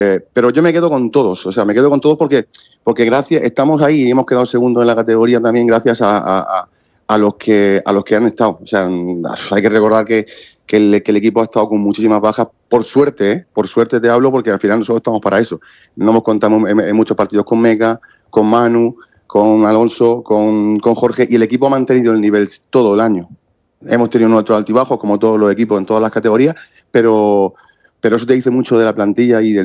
Pero yo me quedo con todos, o sea, me quedo con todos porque gracias, estamos ahí y hemos quedado segundos en la categoría también gracias a los que han estado. O sea, hay que recordar que el equipo ha estado con muchísimas bajas, por suerte, por suerte te hablo, porque al final nosotros estamos para eso. No hemos contado en muchos partidos con Meca, con Manu, con Alonso, con Jorge, y el equipo ha mantenido el nivel todo el año. Hemos tenido nuestros altibajos, como todos los equipos en todas las categorías, pero eso te dice mucho de la plantilla y del